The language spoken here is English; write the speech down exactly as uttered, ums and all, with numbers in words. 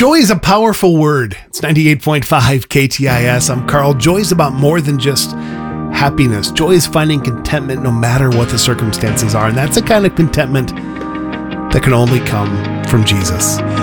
Joy is a powerful word. It's ninety-eight point five K T I S. I'm Carl. Joy is about more than just happiness. Joy is finding contentment no matter what the circumstances are. And that's the kind of contentment that can only come from Jesus.